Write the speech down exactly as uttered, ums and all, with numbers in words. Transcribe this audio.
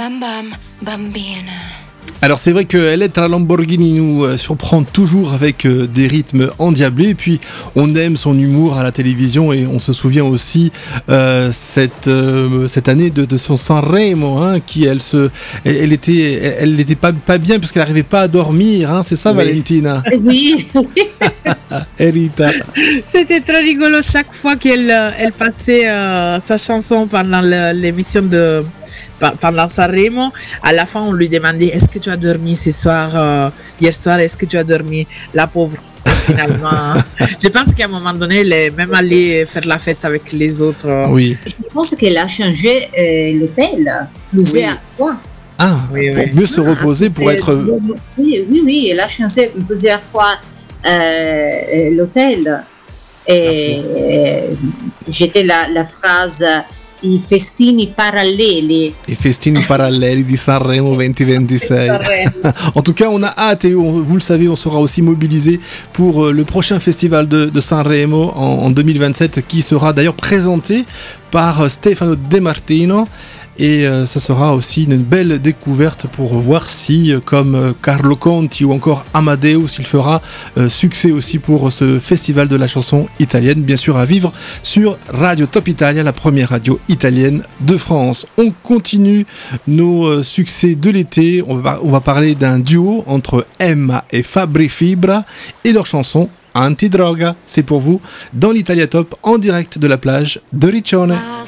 Bam bam, bambina. Alors c'est vrai que Elettra Lamborghini nous euh, surprend toujours avec euh, des rythmes endiablés, et puis on aime son humour à la télévision, et on se souvient aussi euh, cette euh, cette année de, de son Sanremo, hein, qui elle se elle, elle était elle, elle n'était pas pas bien parce qu'elle n'arrivait pas à dormir, hein, c'est ça, oui. Valentina? Oui, oui. Erita. C'était très rigolo chaque fois qu'elle elle passait euh, sa chanson pendant le, l'émission de pendant Sanremo. À la fin, on lui demandait: est-ce que tu as dormi ce soir, euh, hier soir, est-ce que tu as dormi? La pauvre, finalement. Je pense qu'à un moment donné, elle est même allée faire la fête avec les autres. Oui. Je pense qu'elle a changé euh, l'hôtel plusieurs oui. fois. Ah, oui, pour oui. mieux se reposer, ah, pour être... Oui, oui, oui, elle a changé plusieurs fois euh, l'hôtel. Et ah, j'étais la, la phrase... I festini paralleli. I festini paralleli di Sanremo vingt vingt-six. En tout cas, on a hâte, et on, vous le savez, on sera aussi mobilisé pour euh, le prochain festival de, de Sanremo en, en deux mille vingt-sept, qui sera d'ailleurs présenté par euh, Stefano De Martino. Et euh, ça sera aussi une belle découverte pour voir si, euh, comme euh, Carlo Conti ou encore Amadeus, il fera euh, succès aussi pour ce festival de la chanson italienne, bien sûr à vivre sur Radio Top Italia, la première radio italienne de France. On continue nos euh, succès de l'été. On va, on va parler d'un duo entre Emma et Fabri Fibra et leur chanson Antidroga. C'est pour vous dans l'Italia Top, en direct de la plage de Riccione.